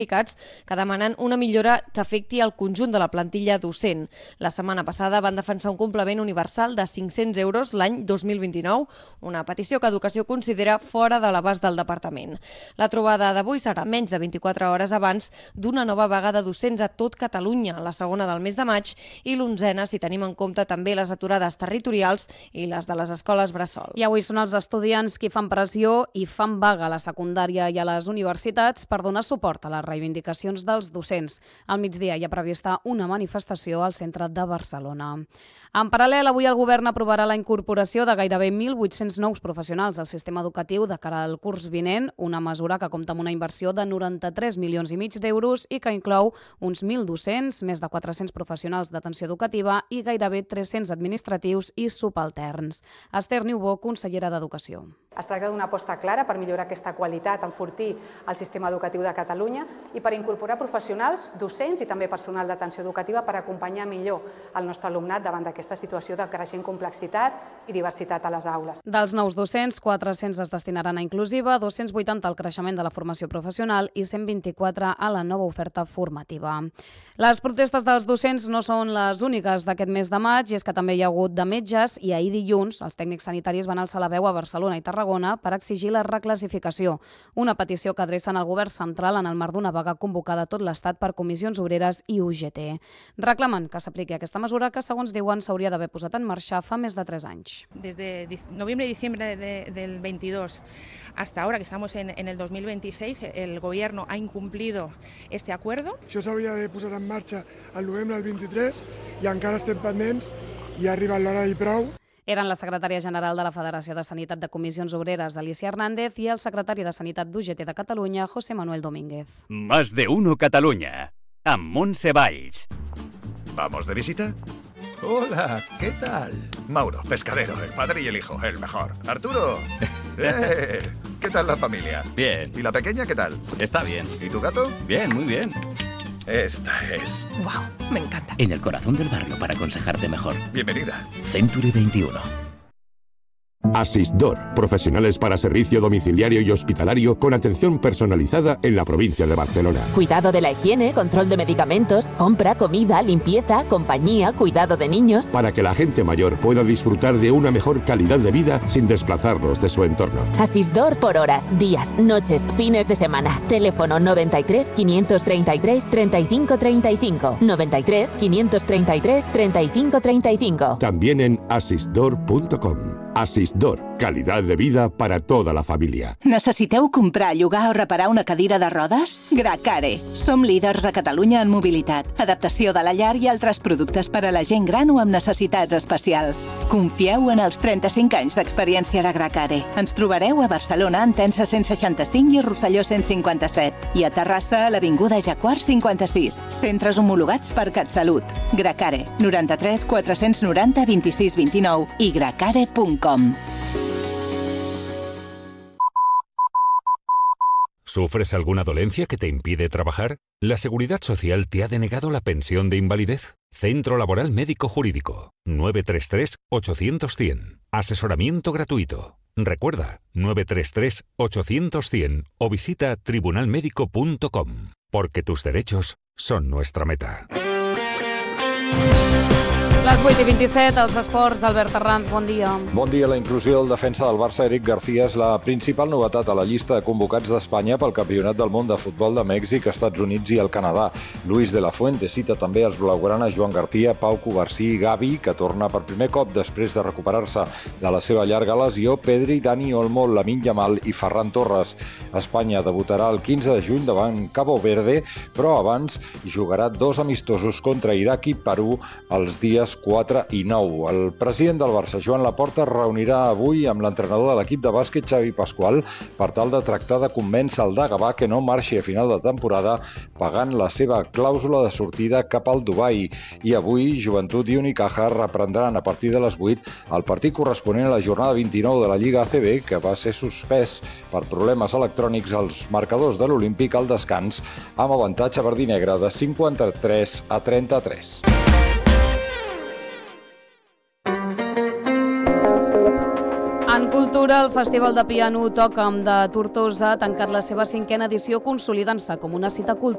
que demanen una millora que afecti el conjunt de la plantilla docent. La setmana passada van defensar un complement universal de 500 euros l'any 2029, una petició que Educació considera fora de l'abast del departament. La trobada d'avui serà menys de 24 hores abans d'una nova vaga de docents a tot Catalunya, la segona del mes de maig i l'11a si tenim en compte també les aturades territorials i les de les escoles bressol. I avui són els estudiants qui fan pressió i fan vaga a la secundària i a les universitats per donar suport a les reivindicacions dels docents. Al migdia hi ha prevista una manifestació al centre de Barcelona. En paral·lel, avui el govern aprovarà la incorporació de gairebé 1.800 nous professionals al sistema educatiu de cara al curs vinent, una mesura que compta amb una inversió de 93 milions i mig d'euros i que inclou uns 1.000 docents, més de 400 professionals d'atenció educativa i gairebé 300 administratius i subalterns. Esther Niubó, consellera d'Educació. Es tracta d'una aposta clara per millorar aquesta qualitat, enfortir el sistema educatiu de Catalunya i per incorporar professionals, docents i també personal d'atenció educativa per acompanyar millor el nostre alumnat davant d'aquesta situació de creixent complexitat i diversitat a les aules. Dels nous docents, 400 es destinaran a inclusiva, 280 al creixement de la formació professional i 124 a la nova oferta formativa. Les protestes dels docents no són les úniques d'aquest mes de maig, i és que també hi ha hagut de metges i ahir dilluns els tècnics sanitaris van alçar la veu a Barcelona i Tarragona per exigir la reclassificació, una petició que adrecen al govern central en el marc d'una vaga convocada a tot l'Estat per comissions obreres i UGT. Reclamen que s'apliqui aquesta mesura que, segons diuen, s'hauria d'haver posat en marxa fa més de 3 anys. Desde noviembre y diciembre del 22 hasta ahora, que estamos en el 2026, el Gobierno ha incumplido este acuerdo. Això s'hauria de posar en marxa al novembre del 23 i encara estem pendents i ha arribat l'hora i prou. Eren la secretària general de la Federació de Sanitat de Comissions Obreres, Alicia Hernández, i el secretari de Sanitat d'UGT de Catalunya, José Manuel Domínguez. Más de uno Catalunya, amb Montse Valls. ¿Vamos de visita? Hola, ¿qué tal? Mauro, pescadero, el padre y el hijo, el mejor. Arturo, ¿qué tal la familia? Bien. ¿Y la pequeña qué tal? Está bien. ¿Y tu gato? Bien, muy bien. Esta es. ¡Wow! Me encanta. En el corazón del barrio para aconsejarte mejor. Bienvenida. Century 21. Asisdor, profesionales para servicio domiciliario y hospitalario con atención personalizada en la provincia de Barcelona. Cuidado de la higiene, control de medicamentos, compra, comida, limpieza, compañía, cuidado de niños. Para que la gente mayor pueda disfrutar de una mejor calidad de vida sin desplazarlos de su entorno. Asisdor por horas, días, noches, fines de semana. Teléfono 93 533 35 35. 93 533 35 35. También en asisdor.com. Asisdor, calidad de vida para toda la família. Necessiteu comprar, llogar o reparar una cadira de rodes? Gracare. Som líders a Catalunya en mobilitat, adaptació de la llar i altres productes per a la gent gran o amb necessitats especials. Confieu en els 35 anys d'experiència de Gracare. Ens trobareu a Barcelona, en Tensa 165 i Rosselló 157. I a Terrassa, a l'Avinguda Jaguar 56. Centres homologats per CatSalut. Gracare. 93 490 26 29 i gracare.com. ¿Sufres alguna dolencia que te impide trabajar? ¿La Seguridad Social te ha denegado la pensión de invalidez? Centro Laboral Médico Jurídico. 933-800-100. Asesoramiento gratuito. Recuerda, 933-800-100 o visita tribunalmedico.com. Porque tus derechos son nuestra meta. Les 8:27, els esports, Albert Arranz, bon dia. Bon dia. La inclusió del defensa del Barça, Eric García, és la principal novetat a la llista de convocats d'Espanya pel Campionat del Món de Futbol de Mèxic, Estats Units i el Canadà. Luis de la Fuente cita també els blaugrana Joan García, Pau Covarsí i Gavi, que torna per primer cop després de recuperar-se de la seva llarga lesió, Pedri, Dani Olmo, Lamine Yamal i Ferran Torres. Espanya debutarà el 15 de juny davant Cabo Verde, però abans jugarà 2 amistosos contra Iraq i Perú els dies 4 i 9. El president del Barça, Joan Laporta, es reunirà avui amb l'entrenador de l'equip de bàsquet, Xavi Pascual, per tal de tractar de convèncer el Dagabà que no marxi a final de temporada pagant la seva clàusula de sortida cap al Dubai. I avui, Joventut i Unicaja reprendran a partir de les 8 el partit corresponent a la jornada 29 de la Lliga ACB, que va ser suspès per problemes electrònics als marcadors de l'Olímpic al descans, amb avantatge verdinegre de 53-33. En cultura, el Festival de Piano Toca'm de Tortosa ha tancat la seva 5a edició consolidant-se com una cita cultural